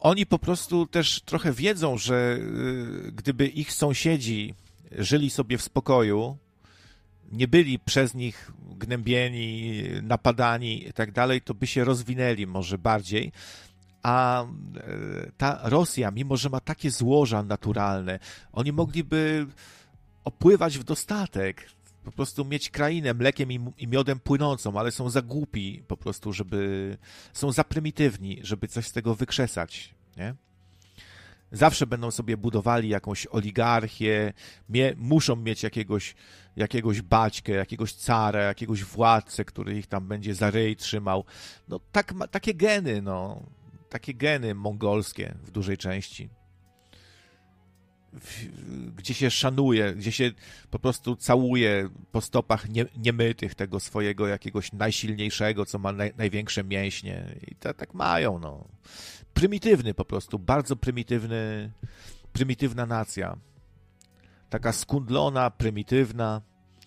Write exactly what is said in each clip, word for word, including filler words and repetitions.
oni po prostu też trochę wiedzą, że gdyby ich sąsiedzi żyli sobie w spokoju, nie byli przez nich gnębieni, napadani i tak dalej, to by się rozwinęli może bardziej. A ta Rosja, mimo że ma takie złoża naturalne, oni mogliby opływać w dostatek, po prostu mieć krainę mlekiem i miodem płynącą, ale są za głupi po prostu, żeby... są za prymitywni, żeby coś z tego wykrzesać, nie? Zawsze będą sobie budowali jakąś oligarchię, mie, muszą mieć jakiegoś, jakiegoś baćkę, jakiegoś cara, jakiegoś władcę, który ich tam będzie za ryj trzymał. No tak, takie geny, no. Takie geny mongolskie w dużej części. Gdzie się szanuje, gdzie się po prostu całuje po stopach nie, niemytych tego swojego jakiegoś najsilniejszego, co ma naj, największe mięśnie. I to, tak mają, no. Prymitywny po prostu, bardzo prymitywny, prymitywna nacja. Taka skundlona, prymitywna.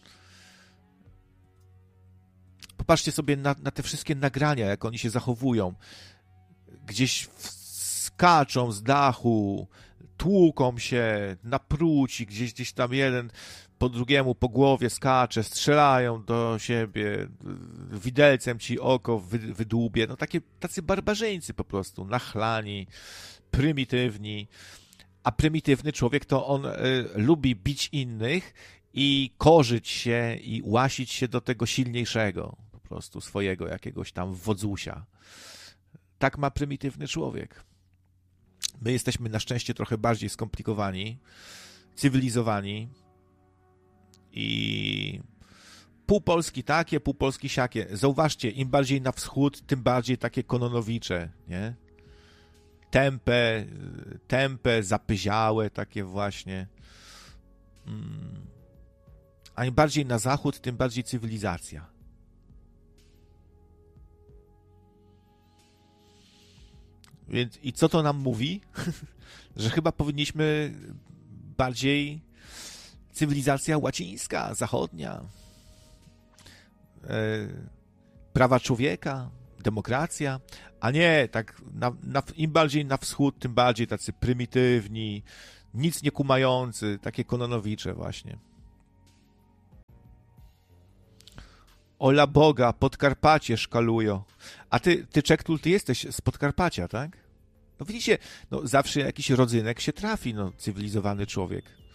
Popatrzcie sobie na, na te wszystkie nagrania, jak oni się zachowują. Gdzieś skaczą z dachu, tłuką się na pruci, gdzieś, gdzieś tam jeden po drugiemu po głowie skacze, strzelają do siebie, widelcem ci oko wy, wydłubie. No takie, tacy barbarzyńcy po prostu, nachlani, prymitywni. A prymitywny człowiek to on y, lubi bić innych i korzyć się i łasić się do tego silniejszego, po prostu swojego jakiegoś tam wodzusia. Tak ma prymitywny człowiek. My jesteśmy na szczęście trochę bardziej skomplikowani, cywilizowani i pół Polski takie, pół Polski siakie. Zauważcie, im bardziej na wschód, tym bardziej takie kononowicze, nie? Tępe, tępe, zapyziałe takie właśnie. A im bardziej na zachód, tym bardziej cywilizacja. Więc i co to nam mówi? Że chyba powinniśmy bardziej cywilizacja łacińska, zachodnia, e, prawa człowieka, demokracja, a nie tak na, na, im bardziej na wschód, tym bardziej tacy prymitywni, nic nie kumający, takie kononowicze właśnie. Ola Boga, Podkarpacie szkalują. A ty, ty Czektul, ty jesteś z Podkarpacia, tak? No widzicie, no zawsze jakiś rodzynek się trafi, no cywilizowany człowiek.